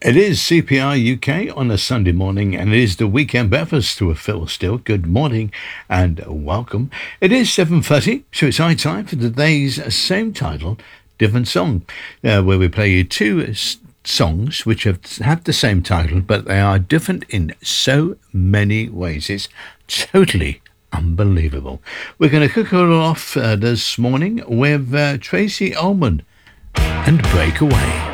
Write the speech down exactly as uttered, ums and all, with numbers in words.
It is C P R U K on a Sunday morning, and it is the weekend breakfast to a Phil Still. Good morning and welcome. It is seven thirty, so it's high time for today's same title, different song, uh, where we play you two s- songs which have, have the same title, but they are different in so many ways. It's totally unbelievable. We're going to kick it off uh, this morning with uh, Tracy Ullman and Breakaway.